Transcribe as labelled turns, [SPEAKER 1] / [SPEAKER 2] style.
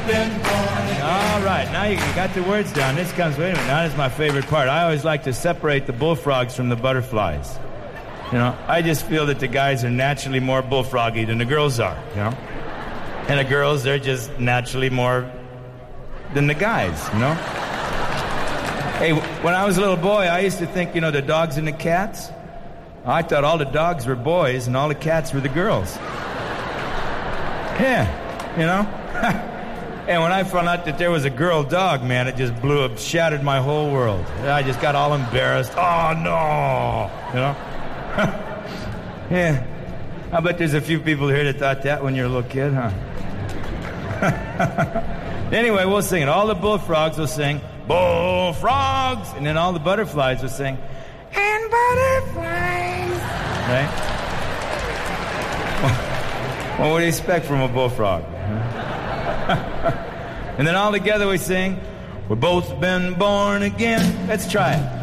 [SPEAKER 1] All right, now you got the words down. This comes, wait a minute, now this is my favorite part. I always like to separate the bullfrogs from the butterflies. You know, I just feel that the guys are naturally more bullfroggy than the girls are, you know? And the girls, they're just naturally more than the guys, you know? Hey, when I was a little boy, I used to think, you know, the dogs and the cats, I thought all the dogs were boys and all the cats were the girls. Yeah, you know? And when I found out that there was a girl dog, man, it just blew up, shattered my whole world. I just got all embarrassed. Oh, no! You know? Yeah. I bet there's a few people here that thought that when you were a little kid, huh? Anyway, we'll sing it. All the bullfrogs will sing, bullfrogs! And then all the butterflies will sing, and butterflies! Right? Well, what do you expect from a bullfrog? And then all together we sing, we've both been born again. Let's try it.